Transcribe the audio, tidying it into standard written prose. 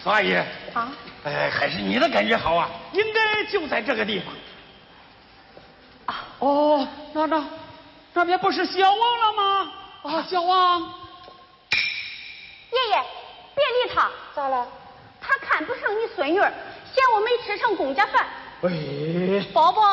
宋阿姨啊， 哎，还是你的感觉好啊，应该就在这个地方。 啊， 哦，那边不是小王了吗？啊，小王， 爷爷，别理他。 咋了？ 他看不上你孙女儿，嫌我没吃成公家饭。 喂， 宝宝。